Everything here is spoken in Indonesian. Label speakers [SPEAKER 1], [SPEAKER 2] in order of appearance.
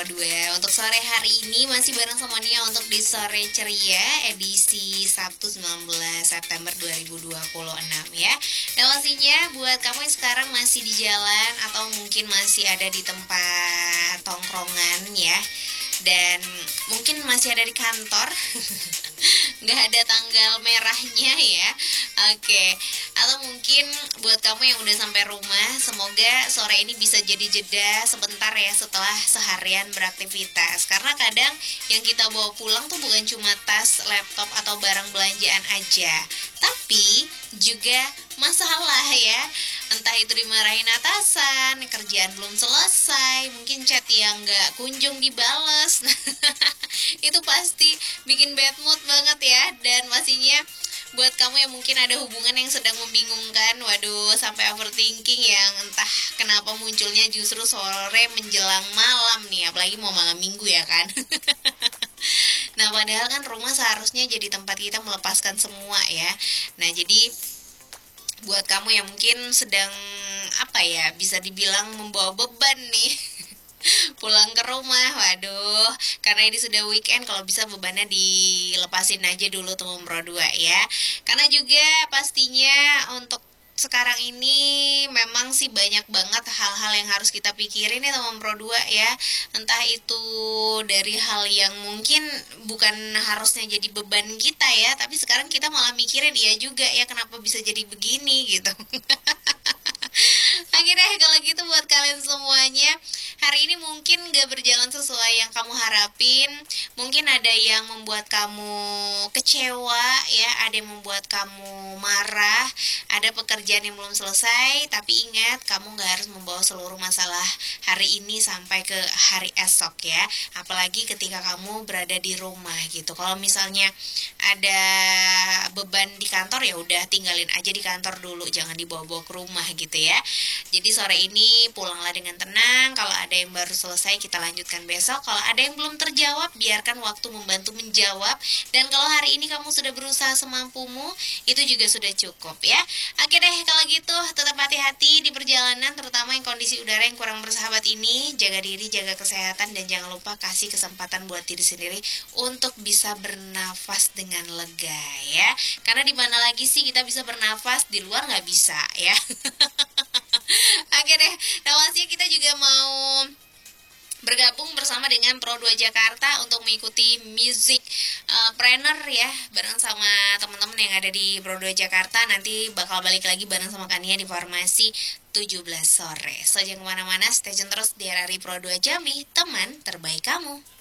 [SPEAKER 1] Pro 2. Untuk sore hari ini masih bareng sama Nia untuk di Sore Ceria edisi Sabtu 19 September 2026 ya. Dan pastinya buat kamu yang sekarang masih di jalan atau mungkin masih ada di tempat tongkrongan ya, dan mungkin masih ada di kantor nggak ada tanggal merahnya ya. Oke. Atau mungkin buat kamu yang udah sampai rumah, semoga sore ini bisa jadi jeda sebentar ya setelah seharian beraktivitas. Karena kadang yang kita bawa pulang tuh bukan cuma tas, laptop, atau barang belanjaan aja, tapi juga masalah ya. Entah itu dimarahin atasan, kerjaan belum selesai, mungkin chat yang gak kunjung dibales. Itu pasti bikin bad mood banget ya. Dan pastinya buat kamu yang mungkin ada hubungan yang sedang membingungkan, waduh, sampai overthinking yang entah kenapa munculnya justru sore menjelang malam nih, apalagi mau malam minggu ya kan. Nah, padahal kan rumah seharusnya jadi tempat kita melepaskan semua ya. Nah, jadi buat kamu yang mungkin sedang bisa dibilang membawa beban nih pulang ke rumah, waduh, karena ini sudah weekend, kalau bisa bebannya dilepasin aja dulu teman Pro 2 ya. Karena juga pastinya untuk sekarang ini memang sih banyak banget hal-hal yang harus kita pikirin ya teman Pro 2 ya. Entah itu dari hal yang mungkin bukan harusnya jadi beban kita ya, tapi sekarang kita malah mikirin, iya juga ya kenapa bisa jadi begini gitu. Oke deh, kalau gitu buat kalian semuanya, hari ini mungkin gak berjalan sesuai yang kamu harapin. Mungkin ada yang membuat kamu kecewa ya, ada yang membuat kamu marah, ada pekerjaan yang belum selesai. Tapi ingat, kamu gak harus membawa seluruh masalah hari ini sampai ke hari esok ya. Apalagi ketika kamu berada di rumah gitu. Kalau misalnya ada beban di kantor, ya udah tinggalin aja di kantor dulu, jangan dibawa-bawa ke rumah gitu ya. Jadi sore ini pulanglah dengan tenang. Kalau ada yang baru selesai, kita lanjutkan besok. Kalau ada yang belum terjawab, biarkan waktu membantu menjawab. Dan kalau hari ini kamu sudah berusaha semampumu, itu juga sudah cukup ya. Oke deh, kalau gitu tetap hati-hati di perjalanan, terutama yang kondisi udara yang kurang bersahabat ini. Jaga diri, jaga kesehatan, dan jangan lupa kasih kesempatan buat diri sendiri untuk bisa bernafas dengan lega ya. Karena di mana lagi sih kita bisa bernafas, di luar nggak bisa ya. Oke deh, nah pastinya kita juga mau bergabung bersama dengan Pro 2 Jakarta untuk mengikuti music planner ya, bareng sama teman-teman yang ada di Pro 2 Jakarta. Nanti bakal balik lagi bareng sama Kania di formasi 17 sore. So jangan kemana-mana, stay tune terus di RRI Pro 2 Jambi, teman terbaik kamu.